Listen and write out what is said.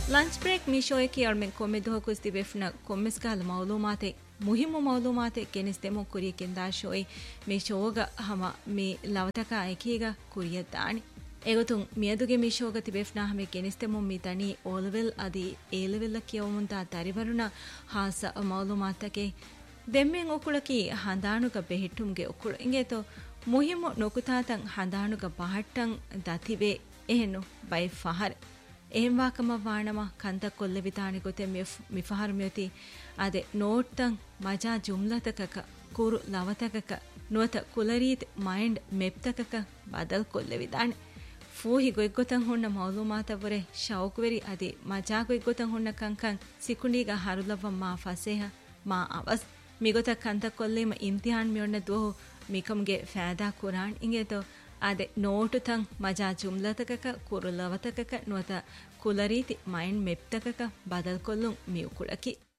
lunch break ಮೀಶೋಯಕಿ ಅಳ್ಮೆನ್ ಕೊಮ್ಮೆ ದೋಹಕುಸ್ತಿ ಬೆಫ್ನ ಕೊಮ್ಮೆಸ್ಗಾಲ ಮೌಲೂಮಾತೆ ಮುಹಿಮ್ಮು ಮೌಲೂಮಾತೆ ಕೆನಿಸ್ತೆಮೊ ಕುರಿಯಕೆಂದಾ ಶೋಯ್ ಮೀಶೋಗ ಹಮ me ಲವತಕ ಐಕೀಗ ಕುರಿಯದ್ದಾಣಿ ಎಗೊತುಂ ಮಿಯದುಗೆ ಮೀಶೋಗ ತಿಬೆಫ್ನಾ ಹಮೆ ಕೆನಿಸ್ತೆಮೊ me ತನಿ ಓಲೆವೆಲ್ ಅದಿ ಏಲೆವೆಲ್ಲ ಕಿಯವಮುಂತಾ ತರಿವರುಣ ಹಾಸ ಮೌಲೂಮಾತಕೆ ದೆಮ್ಮೆನ್ ಒಕುಳಕಿ ಹಂದಾಣುಗ ಬೆಹಿಟ್ಟುಮ್ಗೆ ಒಕುಳು ಇಂಗೇತೋ ಮುಹಿಮ್ಮು ನೊಕುತಾತಂ ಹಂದಾಣುಗ ಬಹಟ್ಟಂ ದತಿವೆ ಎಹೆನ್ನು by ಫಹರ್ එහෙම්වාකම වානම කන්තක් කොල්ල විතානි ගොතෙ මිෆහරුමියති අද නෝට්තන් මජා ජුම්ලතකක කුරු ලවතකක නුවත කුලරීත් මයින්ඩ් මෙප්තකක බදල් කොල්ල විදානි ಫೂಹಿ ಗೊಯ್ಗೊತಂ ಹುಣ್ಣ ಮೌಲೂಮಾತವರೆ ಶೌಕುವೆರಿ ಅದಿ ಮಜಾ ಗೊಯ್ಗೊತಂ ಹುಣ್ಣ ಕಂಕಂ ಸಿಕುಂಡೀಗ ಹರುಲವ್ವ ಮಾ ಫಸೇಹ ಮಾ ಅವಸ್ ಮಿಗೊತ ಕಂತ ಕೊಲ್ಲೇಮ ಇಮ್ತಿಹಾನ್ ಮಿಯೊಣ್ಣ ದುವಹು ಮಿಕಮ್ಗೆ ಫෑದಾ ಕುರಾನ್ ಇಂಗೇತೋ ಅದೆ ನೋಟು ತಂ ಮಜಾ ಜುಮ್ಲತಕಕ ಕುರುಲವತಕಕ ನುವತ ಕುಲರೀತಿ ಮೈಂಡ್ ಮೆಪ್ತಕಕ ಬದಲ್ ಕೊಲ್ಲುಂ ಮಿಯುಕುಳಕಿ